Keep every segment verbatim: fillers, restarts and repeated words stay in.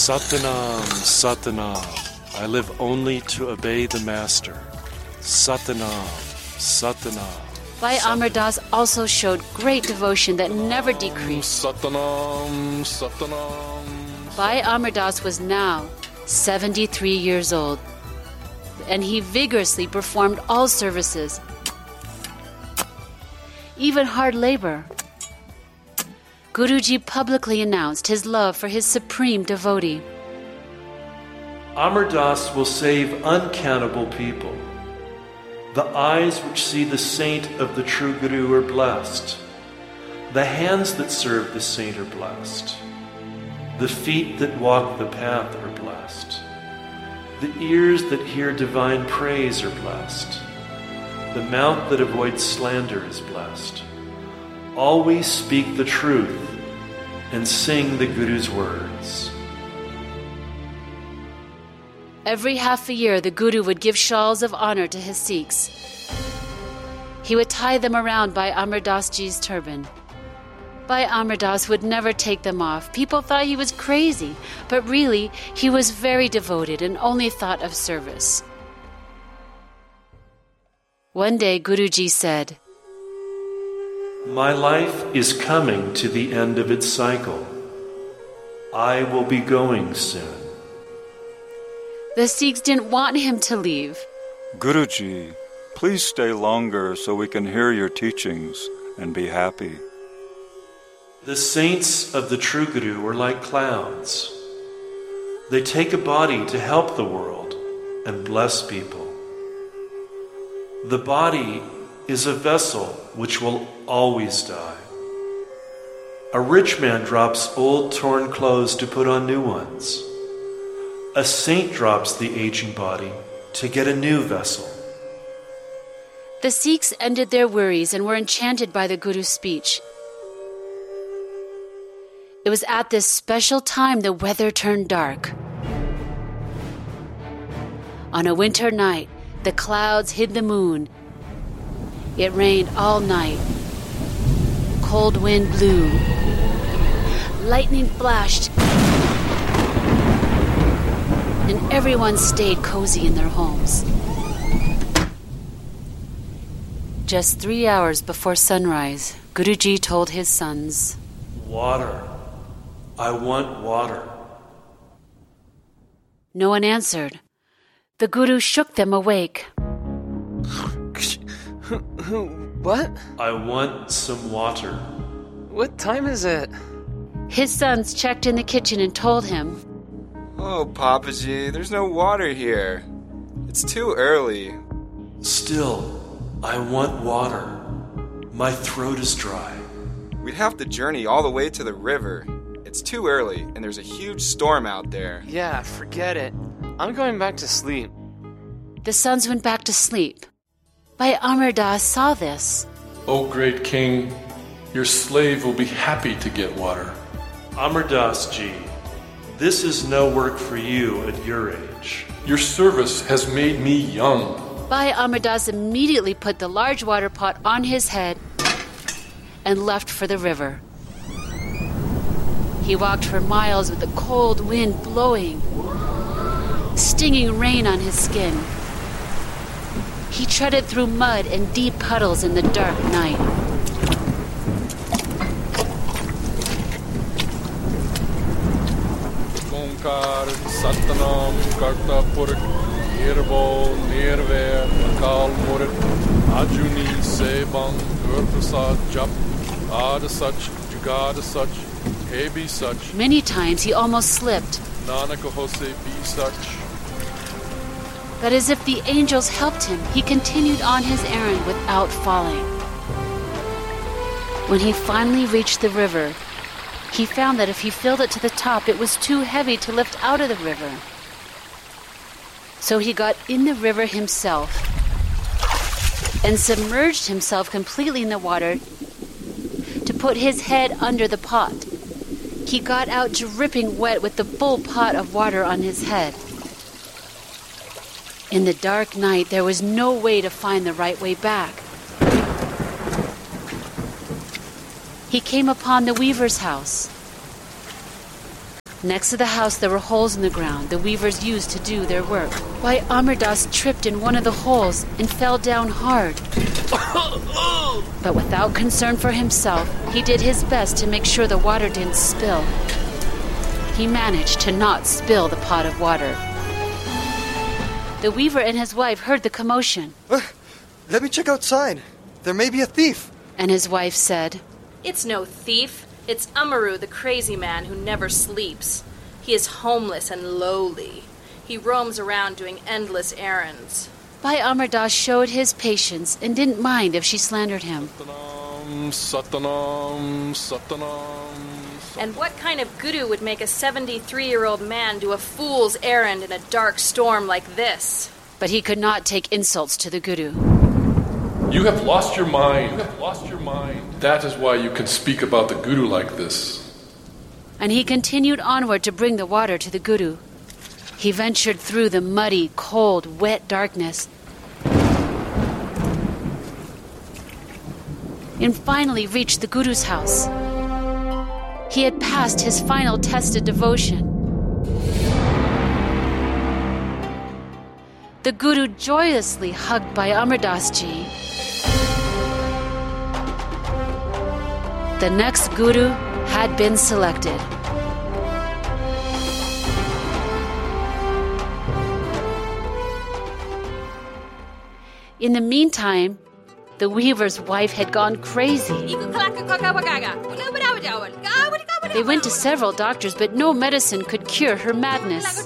Satanam, Satanam, I live only to obey the Master. Satanam, Satanam. Bhai Amar Das also showed great devotion that never decreased. Satanam, Satanam. Bhai Amar Das was now seventy-three years old, and he vigorously performed all services, even hard labor. Guruji publicly announced his love for his supreme devotee. Amar Das will save uncountable people. The eyes which see the saint of the true Guru are blessed. The hands that serve the saint are blessed. The feet that walk the path are blessed. The ears that hear divine praise are blessed. The mouth that avoids slander is blessed. Always speak the truth and sing the Guru's words. Every half a year, the Guru would give shawls of honor to his Sikhs. He would tie them around Bhai Amar Das Ji's turban. Bhai Amar Das would never take them off. People thought he was crazy, but really, he was very devoted and only thought of service. One day, Guruji said, My life is coming to the end of its cycle. I will be going soon. The Sikhs didn't want him to leave. Guruji, please stay longer so we can hear your teachings and be happy. The saints of the true Guru are like clouds. They take a body to help the world and bless people. The body is a vessel which will always die. A rich man drops old torn clothes to put on new ones. A saint drops the aging body to get a new vessel. The Sikhs ended their worries and were enchanted by the Guru's speech. It was at this special time the weather turned dark. On a winter night, the clouds hid the moon. It rained all night. Cold wind blew. Lightning flashed. And everyone stayed cozy in their homes. Just three hours before sunrise, Guruji told his sons, Water. I want water. No one answered. The Guru shook them awake. What? I want some water. What time is it? His sons checked in the kitchen and told him, Oh, Papaji, there's no water here. It's too early. Still, I want water. My throat is dry. We'd have to journey all the way to the river. It's too early, and there's a huge storm out there. Yeah, forget it. I'm going back to sleep. The sons went back to sleep. Bhai Amar Das saw this. O great king, your slave will be happy to get water. Amar Das Ji, this is no work for you at your age. Your service has made me young. Bhai Amar Das immediately put the large water pot on his head and left for the river. He walked for miles with the cold wind blowing, stinging rain on his skin. He treaded through mud and deep puddles in the dark night. Onkar Satanam Karta Purak Nirvo Nirver Akal Murit Ajuni Sebang Gurprasad Jap Ada Sach Jugada Sach Hebi Sach. Many times he almost slipped. Nanak Hose Bi Sach. But as if the angels helped him, he continued on his errand without falling. When he finally reached the river, he found that if he filled it to the top, it was too heavy to lift out of the river. So he got in the river himself and submerged himself completely in the water to put his head under the pot. He got out dripping wet with the full pot of water on his head. In the dark night, there was no way to find the right way back. He came upon the weaver's house. Next to the house there were holes in the ground the weavers used to do their work. Bhai Amar Das tripped in one of the holes and fell down hard. But without concern for himself, he did his best to make sure the water didn't spill. He managed to not spill the pot of water. The weaver and his wife heard the commotion. Uh, let me check outside. There may be a thief. And his wife said, It's no thief. It's Amaru, the crazy man who never sleeps. He is homeless and lowly. He roams around doing endless errands. Bhai Amar Das showed his patience and didn't mind if she slandered him. Satanam, Satanam, Satanam. And what kind of guru would make a seventy-three-year-old man do a fool's errand in a dark storm like this? But he could not take insults to the guru. You have lost your mind. You have lost your mind. That is why you can speak about the guru like this. And he continued onward to bring the water to the guru. He ventured through the muddy, cold, wet darkness and finally reached the guru's house. He had passed his final test of devotion. The guru joyously hugged Bhai Amar Das Ji. The next guru had been selected. In the meantime, the weaver's wife had gone crazy. They went to several doctors, but no medicine could cure her madness.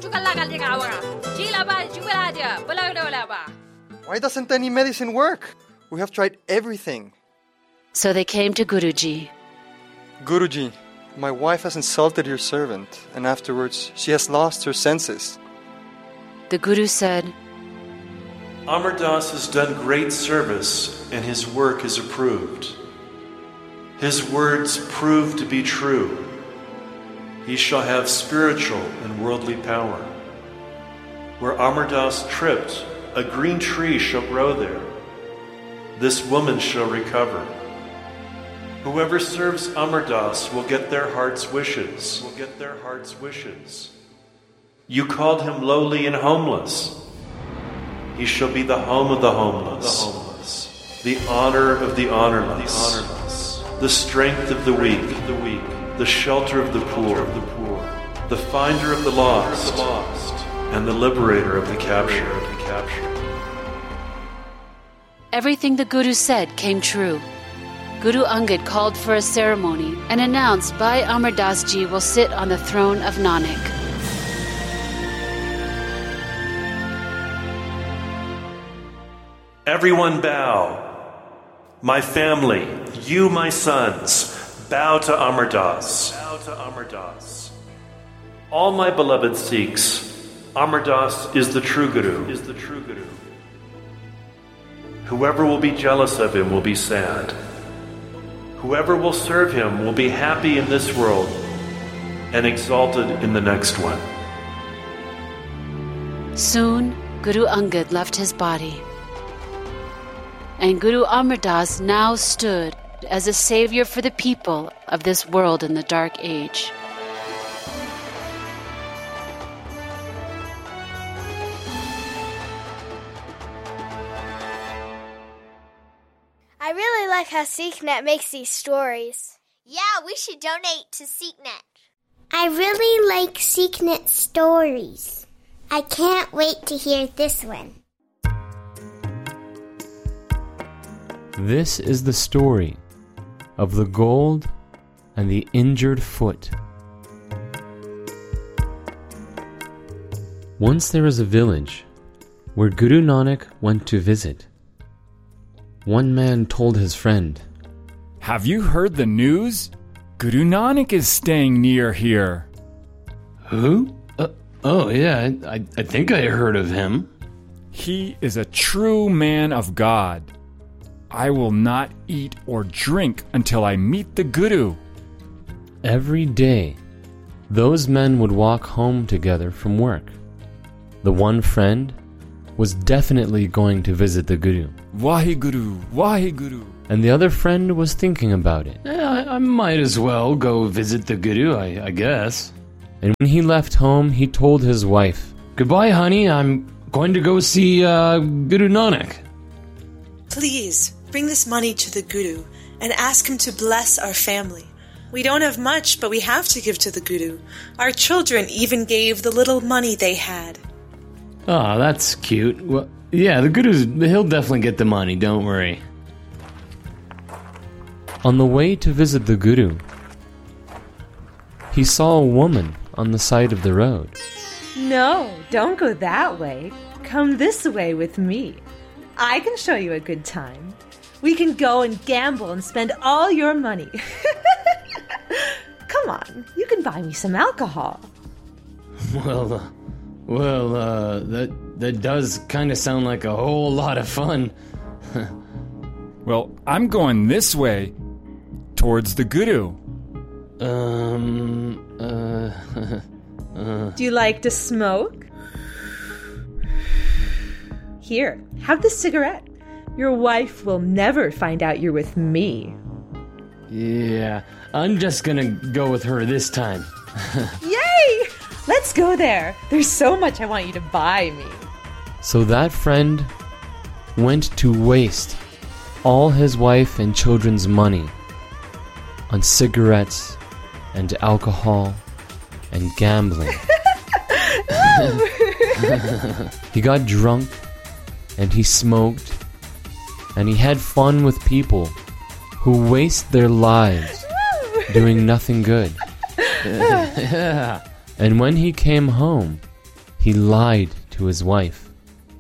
Why doesn't any medicine work? We have tried everything. So they came to Guruji. Guruji, my wife has insulted your servant, and afterwards she has lost her senses. The Guru said, Amar Das has done great service, and his work is approved. His words prove to be true. He shall have spiritual and worldly power. Where Amar Das tripped, a green tree shall grow there. This woman shall recover. Whoever serves Amar Das will get their heart's wishes. Will get their heart's wishes. You called him lowly and homeless. He shall be the home of the homeless, the, homeless. the honor of the honorless, the, honorless. the strength of the weak, the weak, the shelter of the poor, of the poor, the finder of the lost, the lost, and the liberator of the captured, of the captured. Everything the Guru said came true. Guru Angad called for a ceremony and announced Bhai Amar Das Ji will sit on the throne of Nanak. Everyone bow. My family, you my sons, bow to Amar Das. Bow to Amar Das. All my beloved Sikhs, Amar Das is the true Guru. Is the true Guru. Whoever will be jealous of him will be sad. Whoever will serve him will be happy in this world and exalted in the next one. Soon, Guru Angad left his body. And Guru Amar Das now stood as a savior for the people of this world in the dark age. I really like how SeekNet makes these stories. Yeah, we should donate to SeekNet. I really like SeekNet stories. I can't wait to hear this one. This is the story of the gold and the injured foot. Once there was a village where Guru Nanak went to visit. One man told his friend, "Have you heard the news? Guru Nanak is staying near here." Who? Uh, oh, yeah, I, I think I heard of him. He is a true man of God. I will not eat or drink until I meet the Guru. Every day, those men would walk home together from work. The one friend was definitely going to visit the Guru. Vaheguru, Vaheguru. And the other friend was thinking about it. Yeah, I, I might as well go visit the Guru, I, I guess. And when he left home, he told his wife, "Goodbye, honey. I'm going to go see uh, Guru Nanak." Please, bring this money to the Guru and ask him to bless our family. We don't have much, but we have to give to the Guru. Our children even gave the little money they had. Oh, that's cute. Well, yeah, the Guru's, he'll definitely get the money, don't worry. On the way to visit the Guru, he saw a woman on the side of the road. No, don't go that way. Come this way with me. I can show you a good time. We can go and gamble and spend all your money. Come on, you can buy me some alcohol. Well, uh, well, uh, that that does kind of sound like a whole lot of fun. Well, I'm going this way, towards the Guru. Um, uh, uh... Do you like to smoke? Here, have this cigarette. Your wife will never find out you're with me. Yeah, I'm just gonna go with her this time. Yay! Let's go there. There's so much I want you to buy me. So that friend went to waste all his wife and children's money on cigarettes and alcohol and gambling. He got drunk and he smoked and he had fun with people who waste their lives doing nothing good. And when he came home, he lied to his wife.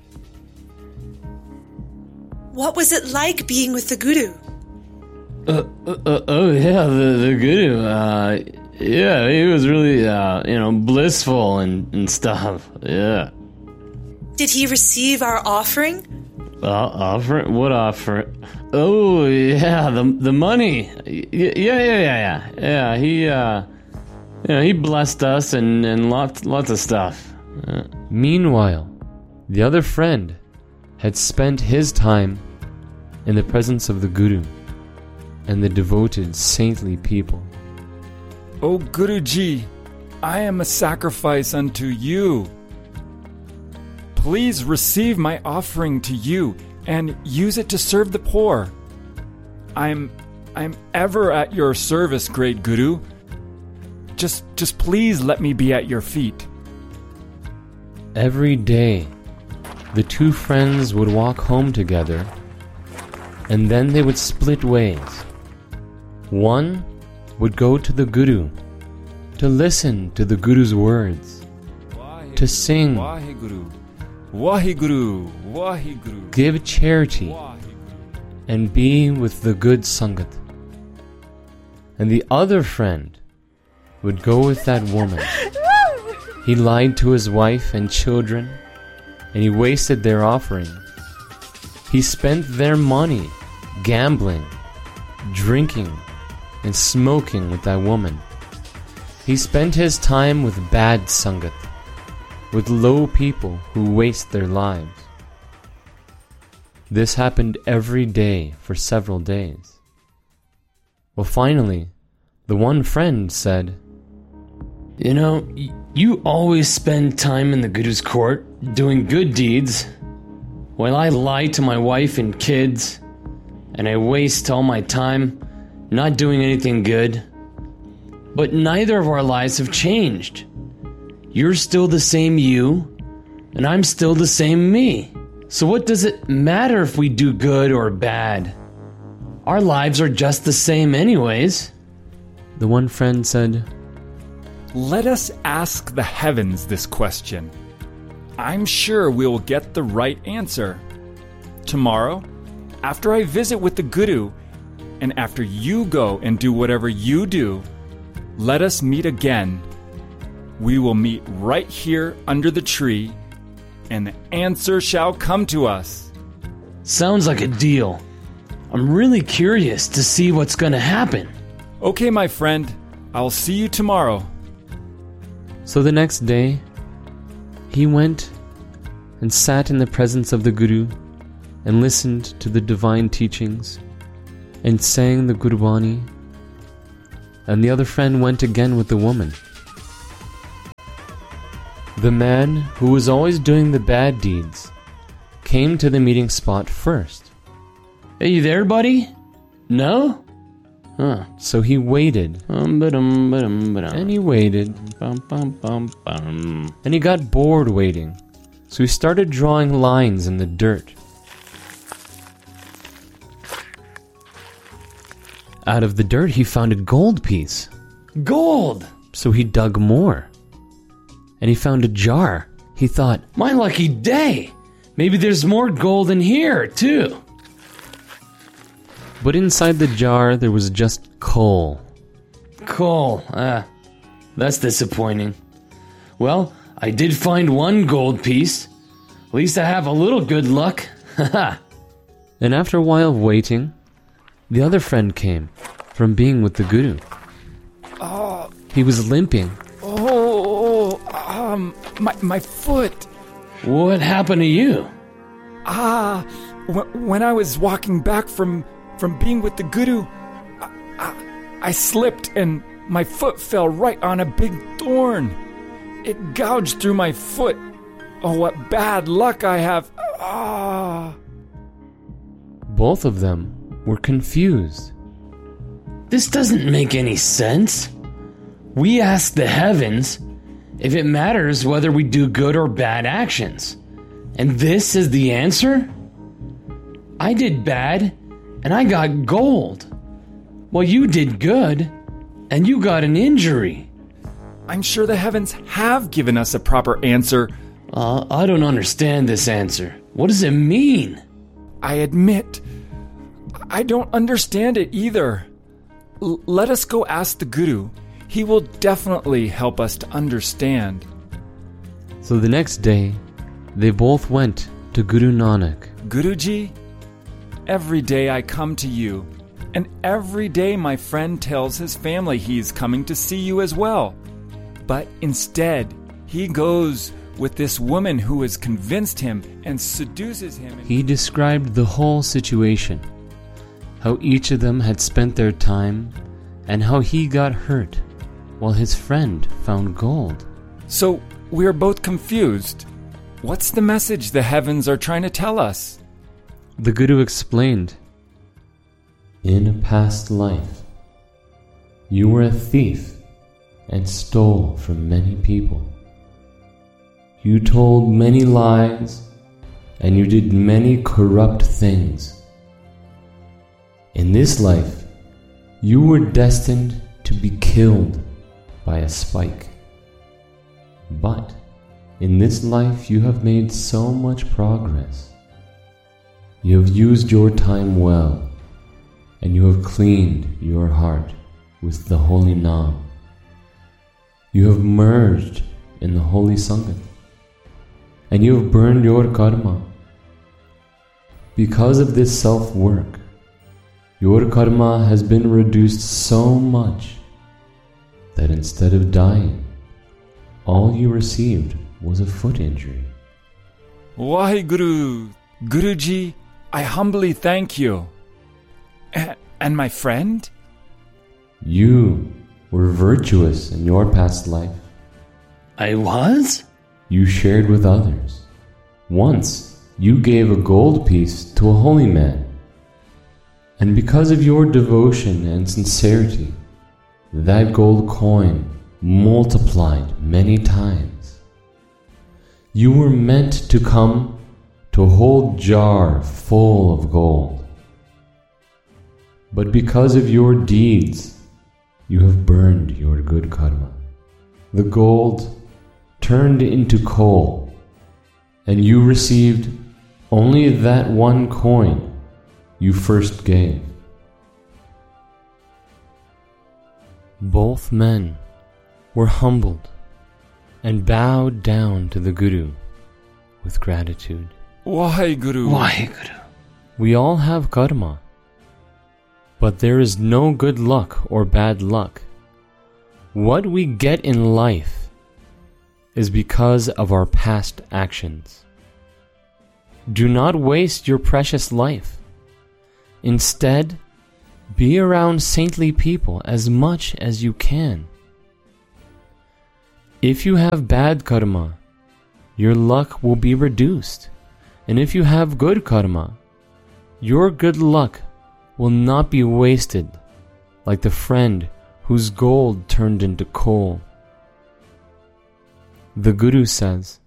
What was it like being with the Guru? Uh, uh, uh, oh yeah, the the Guru. Uh, yeah, he was really, uh, you know, blissful and, and stuff. Yeah. Did he receive our offering? Uh, offer? What offer? Oh yeah, the the money. Yeah, yeah, yeah, yeah. Yeah, he, uh, you know, he blessed us and and lots lots of stuff. Uh, Meanwhile, the other friend had spent his time in the presence of the Guru and the devoted, saintly people. O Guruji, I am a sacrifice unto you. Please receive my offering to you and use it to serve the poor. I'm I'm ever at your service, great Guru. Just just please let me be at your feet. Every day, the two friends would walk home together, and then they would split ways. One would go to the Guru to listen to the Guru's words, to sing, Waheguru, Waheguru, Waheguru, give charity, and be with the good Sangat. And the other friend would go with that woman. He lied to his wife and children, and he wasted their offering. He spent their money gambling, drinking, and smoking with that woman. He spent his time with bad Sangat, with low people who waste their lives. This happened every day for several days. Well, finally, the one friend said, You know, y- you always spend time in the Guru's court doing good deeds, while I lie to my wife and kids, and I waste all my time not doing anything good. But neither of our lives have changed. You're still the same you, and I'm still the same me. So what does it matter if we do good or bad? Our lives are just the same anyways. The one friend said, Let us ask the heavens this question. I'm sure we'll get the right answer. Tomorrow, after I visit with the Guru, and after you go and do whatever you do, let us meet again. We will meet right here under the tree, and the answer shall come to us. Sounds like a deal. I'm really curious to see what's gonna happen. Okay, my friend. I'll see you tomorrow. So the next day, he went and sat in the presence of the Guru and listened to the divine teachings and sang the Gurbani. And the other friend went again with the woman. The man who was always doing the bad deeds came to the meeting spot first. Hey, you there, buddy? No? Huh. So he waited. Um, ba-dum, ba-dum, ba-dum. And he waited. Bum, bum, bum, bum. And he got bored waiting. So he started drawing lines in the dirt. Out of the dirt, he found a gold piece. Gold! So he dug more. And he found a jar. He thought, my lucky day! Maybe there's more gold in here, too. But inside the jar, there was just coal. Coal, ah, that's disappointing. Well, I did find one gold piece. At least I have a little good luck. Haha. And after a while of waiting, the other friend came from being with the guru. Oh. He was limping. Oh, um, my, my foot. What happened to you? Ah, w- when I was walking back from, from being with the guru, I, I, I slipped and my foot fell right on a big thorn. It gouged through my foot. Oh, what bad luck I have. Ah. Both of them were confused. This doesn't make any sense. We ask the heavens if it matters whether we do good or bad actions. And this is the answer? I did bad, and I got gold. Well, you did good, and you got an injury. I'm sure the heavens have given us a proper answer. Uh, I don't understand this answer. What does it mean? I admit, I don't understand it either. L- let us go ask the guru. He will definitely help us to understand. So the next day, they both went to Guru Nanak. Guruji, every day I come to you, and every day my friend tells his family he's coming to see you as well. But instead, he goes with this woman who has convinced him and seduces him. He described the whole situation, how each of them had spent their time, and how he got hurt, while his friend found gold. So, we're both confused. What's the message the heavens are trying to tell us? The Guru explained, in a past life, you were a thief and stole from many people. You told many lies, and you did many corrupt things. In this life, you were destined to be killed by a spike. But in this life you have made so much progress. You have used your time well, and you have cleaned your heart with the holy Naam. You have merged in the holy Sangat, and you have burned your karma. Because of this self-work, your karma has been reduced so much that instead of dying, all you received was a foot injury. Waheguru, Guruji, I humbly thank you. A- and my friend? You were virtuous in your past life. I was? You shared with others. Once, you gave a gold piece to a holy man. And because of your devotion and sincerity, that gold coin multiplied many times. You were meant to come to a whole jar full of gold. But because of your deeds, you have burned your good karma. The gold turned into coal, and you received only that one coin you first gave. Both men were humbled and bowed down to the Guru with gratitude. Waheguru. Waheguru. We all have karma, but there is no good luck or bad luck. What we get in life is because of our past actions. Do not waste your precious life. Instead, be around saintly people as much as you can. If you have bad karma your luck will be reduced. And if you have good karma, your good luck will not be wasted like the friend whose gold turned into coal. The Guru says,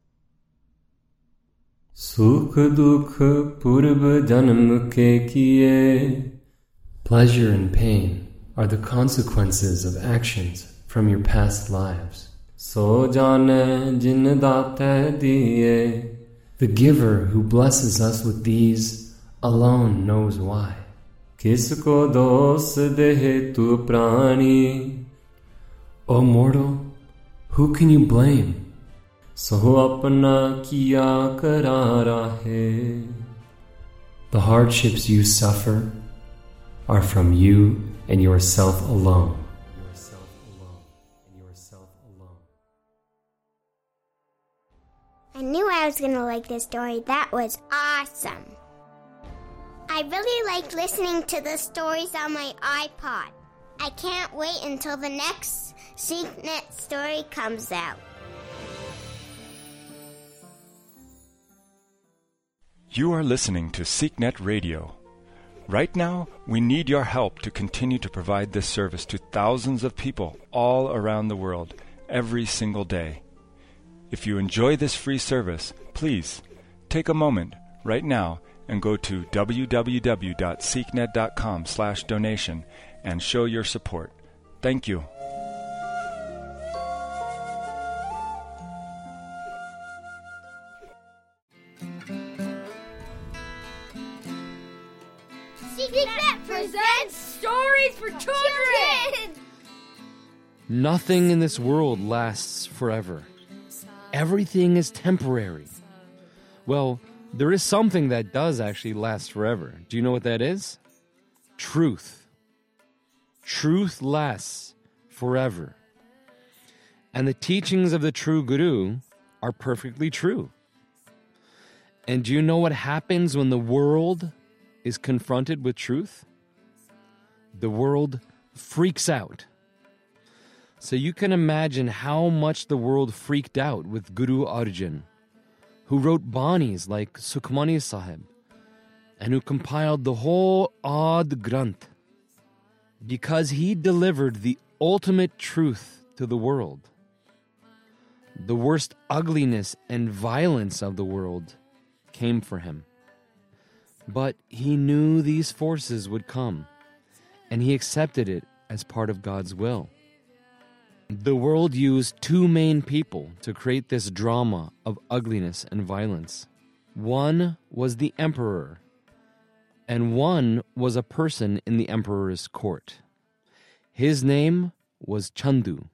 Sukh dukh purv janam ke kiye. Pleasure and pain are the consequences of actions from your past lives. So jane jin daate diye. The giver who blesses us with these alone knows why. Kisko dos dehe tu prani. O mortal, who can you blame? So apna kiya kara rahe. The hardships you suffer are from you and yourself alone. Yourself alone and yourself alone. I knew I was going to like this story. That was awesome. I really like listening to the stories on my iPod. I can't wait until the next SeekNet story comes out. You are listening to SeekNet Radio. Right now, we need your help to continue to provide this service to thousands of people all around the world every single day. If you enjoy this free service, please take a moment right now and go to w w w dot seeknet dot com slash donation and show your support. Thank you. SeekNet presents Stories for Children! Nothing in this world lasts forever. Everything is temporary. Well, there is something that does actually last forever. Do you know what that is? Truth. Truth lasts forever. And the teachings of the true Guru are perfectly true. And do you know what happens when the world is confronted with truth? The world freaks out. So you can imagine how much the world freaked out with Guru Arjan, who wrote Banis like Sukhmani Sahib, and who compiled the whole Ad Granth, because he delivered the ultimate truth to the world. The worst ugliness and violence of the world came for him. But he knew these forces would come, and he accepted it as part of God's will. The world used two main people to create this drama of ugliness and violence. One was the emperor, and one was a person in the emperor's court. His name was Chandu.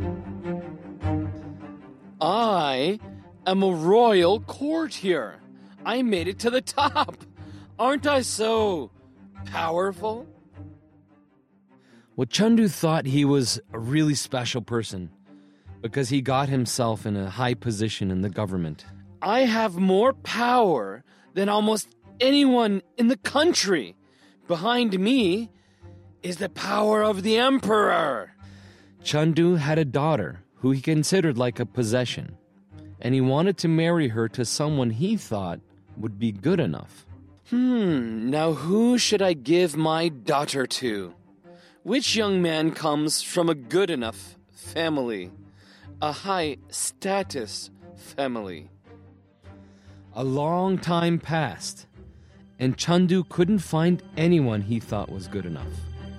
I am a royal courtier. I made it to the top. Aren't I so powerful? Well, Chandu thought he was a really special person because he got himself in a high position in the government. I have more power than almost anyone in the country. Behind me is the power of the emperor. Chandu had a daughter who he considered like a possession, and he wanted to marry her to someone he thought would be good enough. Hmm, now who should I give my daughter to? Which young man comes from a good enough family? A high-status family? A long time passed, and Chandu couldn't find anyone he thought was good enough.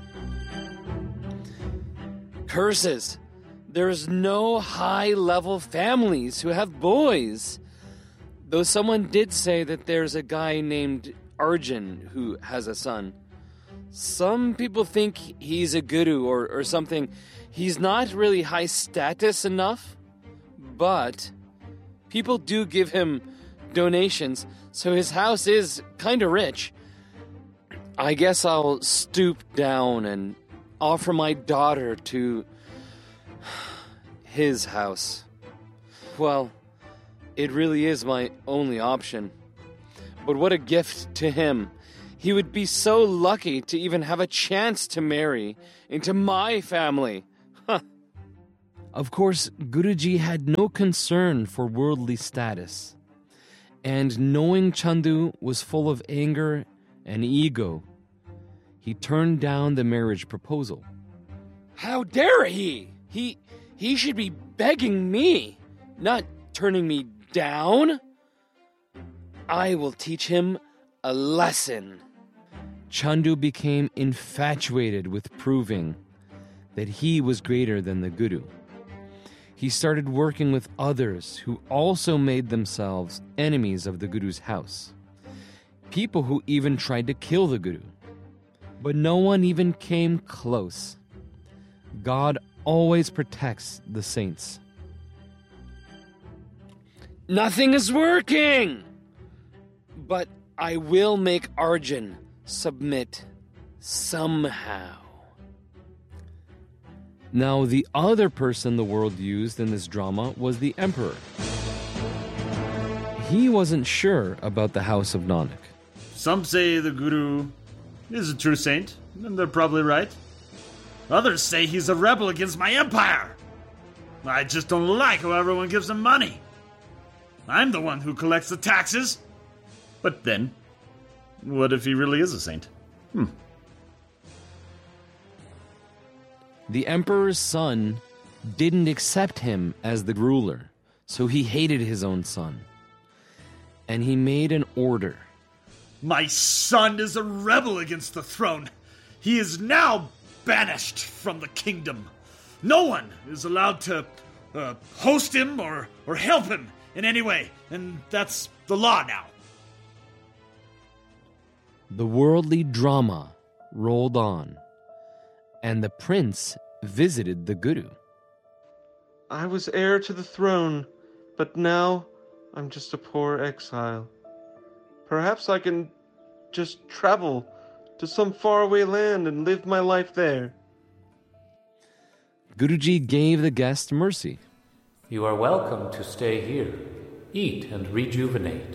Curses! There's no high-level families who have boys. Though someone did say that there's a guy named Arjun who has a son. Some people think he's a guru or, or something. He's not really high status enough, but people do give him donations, so his house is kind of rich. I guess I'll stoop down and offer my daughter to his house. Well, it really is my only option. But what a gift to him. He would be so lucky to even have a chance to marry into my family. Huh. Of course, Guruji had no concern for worldly status, and knowing Chandu was full of anger and ego, he turned down the marriage proposal. How dare he? He he should be begging me, not turning me down. I will teach him a lesson. Chandu became infatuated with proving that he was greater than the Guru. He started working with others who also made themselves enemies of the Guru's house. People who even tried to kill the Guru. But no one even came close. God always protects the saints. Nothing is working! But I will make Arjun submit somehow. Now, the other person the world used in this drama was the emperor. He wasn't sure about the house of Nanak. Some say the Guru is a true saint, and they're probably right. Others say he's a rebel against my empire. I just don't like how everyone gives him money. I'm the one who collects the taxes. But then, what if he really is a saint? Hmm. The emperor's son didn't accept him as the ruler, so he hated his own son. And he made an order. My son is a rebel against the throne. He is now banished from the kingdom. No one is allowed to uh, host him or, or help him in any way, and that's the law now. The worldly drama rolled on, and the prince visited the Guru. I was heir to the throne, but now I'm just a poor exile. Perhaps I can just travel to some faraway land and live my life there. Guruji gave the guest mercy. You are welcome to stay here. Eat and rejuvenate.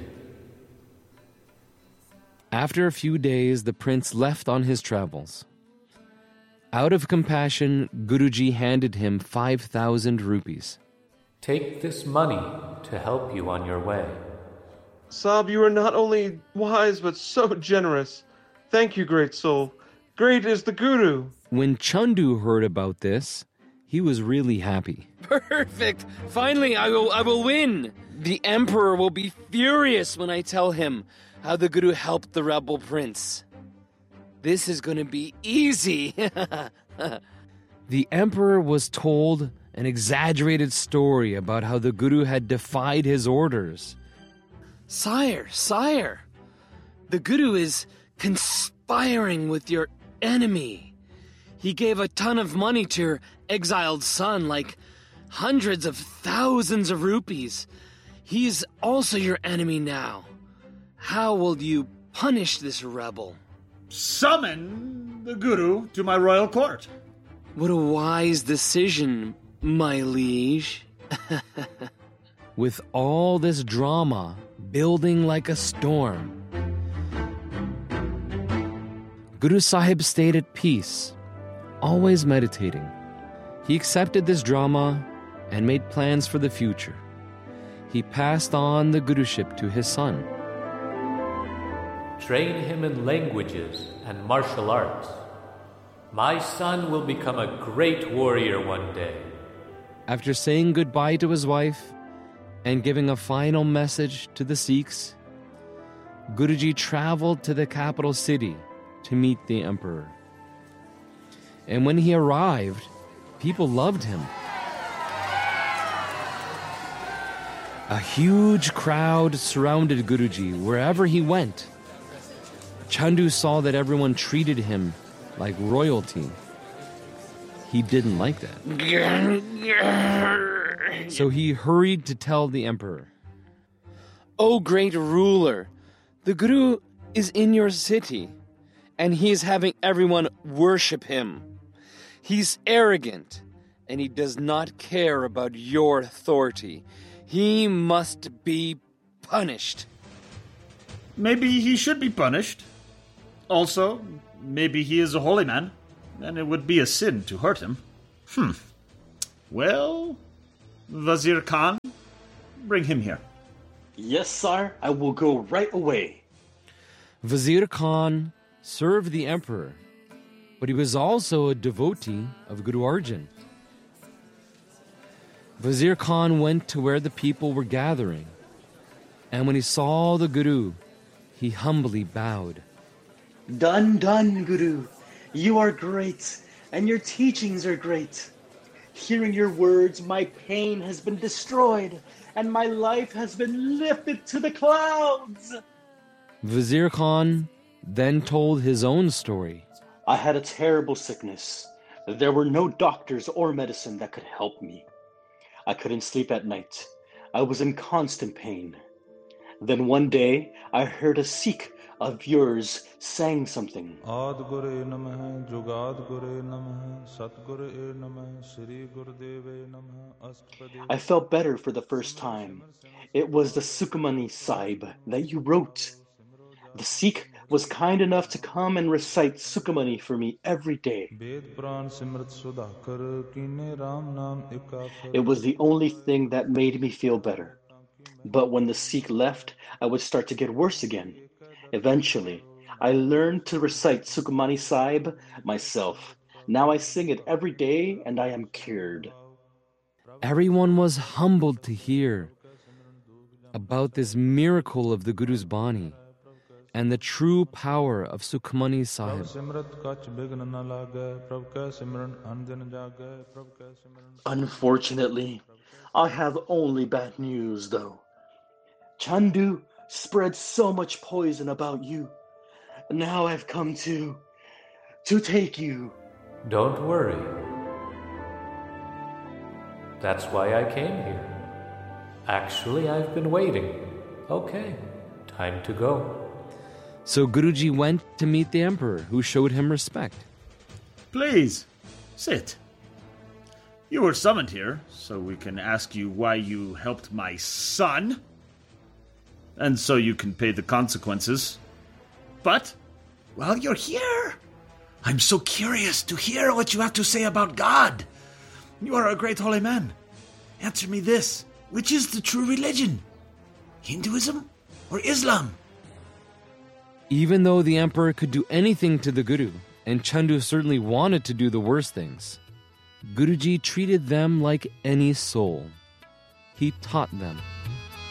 After a few days, the prince left on his travels. Out of compassion, Guruji handed him five thousand rupees. Take this money to help you on your way. Sahib, you are not only wise, but so generous. Thank you, great soul. Great is the Guru. When Chandu heard about this, he was really happy. Perfect! Finally, I will, I will win! The emperor will be furious when I tell him how the Guru helped the rebel prince. This is going to be easy. The emperor was told an exaggerated story about how the Guru had defied his orders. Sire, sire, the Guru is conspiring with your enemy. He gave a ton of money to your exiled son, like hundreds of thousands of rupees. He's also your enemy now. How will you punish this rebel? Summon the Guru to my royal court. What a wise decision, my liege. With all this drama building like a storm, Guru Sahib stayed at peace, always meditating. He accepted this drama and made plans for the future. He passed on the Guruship to his son. Train him in languages and martial arts. My son will become a great warrior one day. After saying goodbye to his wife and giving a final message to the Sikhs, Guruji traveled to the capital city to meet the emperor. And when he arrived, people loved him. A huge crowd surrounded Guruji wherever he went. Chandu saw that everyone treated him like royalty. He didn't like that. So he hurried to tell the emperor. O great ruler, the Guru is in your city, and he is having everyone worship him. He's arrogant, and he does not care about your authority. He must be punished. Maybe he should be punished. Also, maybe he is a holy man, and it would be a sin to hurt him. Hmm. Well, Wazir Khan, bring him here. Yes, sire, I will go right away. Wazir Khan served the emperor, but he was also a devotee of Guru Arjan. Wazir Khan went to where the people were gathering, and when he saw the Guru, he humbly bowed. Done, done, Guru. You are great, and your teachings are great. Hearing your words, my pain has been destroyed, and my life has been lifted to the clouds. Wazir Khan then told his own story. I had a terrible sickness. There were no doctors or medicine that could help me. I couldn't sleep at night. I was in constant pain. Then one day, I heard a Sikh of yours sang something. I felt better for the first time. It was the Sukhmani Sahib that you wrote. The Sikh was kind enough to come and recite Sukhmani for me every day. It was the only thing that made me feel better. But when the Sikh left, I would start to get worse again. Eventually, I learned to recite Sukhmani Sahib myself. Now I sing it every day and I am cured. Everyone was humbled to hear about this miracle of the Guru's Bani and the true power of Sukhmani Sahib. Unfortunately, I have only bad news though. Chandu spread so much poison about you. Now I've come to... to take you. Don't worry. That's why I came here. Actually, I've been waiting. Okay, time to go. So Guruji went to meet the emperor, who showed him respect. Please, sit. You were summoned here, so we can ask you why you helped my son, and so you can pay the consequences. But, while you're here, I'm so curious to hear what you have to say about God. You are a great holy man. Answer me this. Which is the true religion? Hinduism or Islam? Even though the emperor could do anything to the Guru, and Chandu certainly wanted to do the worst things, Guruji treated them like any soul. He taught them